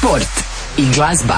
sport i glazba.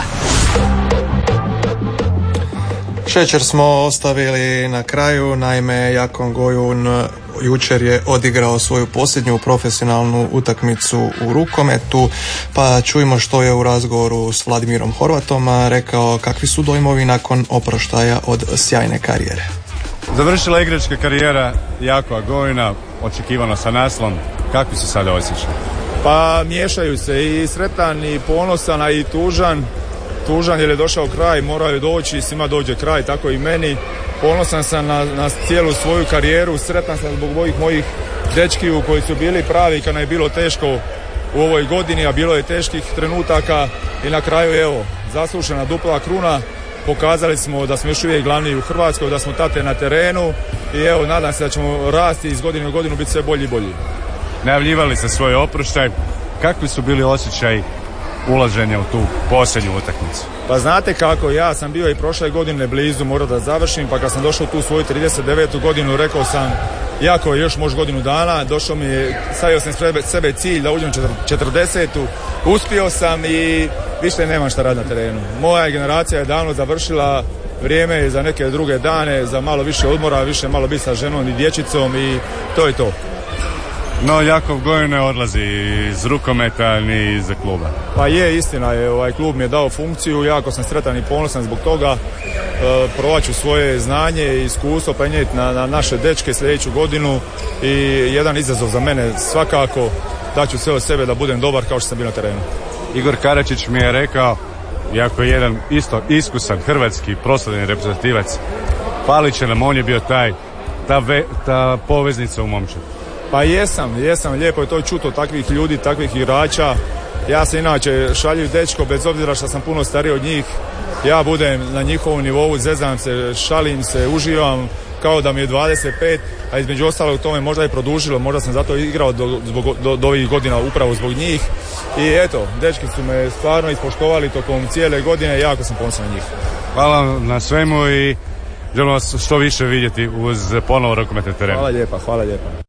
Šećer smo ostavili na kraju, naime Jakon Gojun jučer je odigrao svoju posljednju profesionalnu utakmicu u rukometu, pa čujmo što je u razgovoru s Vladimirom Horvatom rekao, kakvi su dojmovi nakon oproštaja od sjajne karijere. Završila igračka karijera Jakova Gojuna, očekivano sa naslovom, kakvi su sada osjećaji? Pa miješaju se i sretan i ponosan, a i tužan. Tužan jer je došao kraj, morao je doći, svima dođe kraj, tako i meni. Ponosan sam na cijelu svoju karijeru, sretan sam zbog mojih dečkiju koji su bili pravi kad nam je bilo teško u ovoj godini, a bilo je teških trenutaka i na kraju evo, zaslužena dupla kruna. Pokazali smo da smo još uvijek glavni u Hrvatskoj, da smo tate na terenu i evo, nadam se da ćemo rasti iz godine u godinu, biti sve bolji i bolji. Najavljivali ste svoj oproštaj, kakvi su bili osjećaji ulaženja u tu posljednju utakmicu? Pa znate kako, ja sam bio i prošle godine blizu, morao da završim, pa kad sam došao tu svoju 39. godinu, rekao sam, jako još može godinu dana, došao mi je, stavio sam sebe cilj da uđem 40. Uspio sam i više nemam šta raditi na terenu. Moja generacija je davno završila, vrijeme je za neke druge dane, za malo više odmora, više malo biti sa ženom i dječicom i to je to. No, Jakov Gojun ne odlazi iz rukometa ni iz kluba. Pa je, istina je, ovaj klub mi je dao funkciju, jako sam sretan i ponosan zbog toga. Provat ću svoje znanje i iskustvo prenijeti na naše dečke sljedeću godinu i jedan izazov za mene svakako, daću sve od sebe da budem dobar kao što sam bio na terenu. Igor Karačić mi je rekao, iako je jedan isto iskusan hrvatski proslavljeni reprezentativac, falit će nam, on je bio ta poveznica u momčadu. Pa jesam, lijepo je to čuti od takvih ljudi, takvih igrača. Ja sam inače šaljiv dečko, bez obzira što sam puno stariji od njih. Ja budem na njihovom nivou, zezam se, šalim se, uživam kao da mi je 25, a između ostalog to me možda je produžilo, možda sam zato igrao do ovih godina upravo zbog njih. I eto, dečki su me stvarno ispoštovali tokom cijele godine, jako sam ponosan na njih. Hvala na svemu i želim vas što više vidjeti uz ponovo rukometne terene. Hvala lijepa.